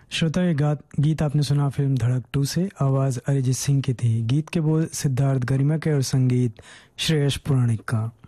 श्रोता, ये गीत आपने सुना फिल्म धड़क 2 से। आवाज़ अरिजीत सिंह की थी। गीत के बोल सिद्धार्थ गरिमा के और संगीत श्रेयस पुराणिक का।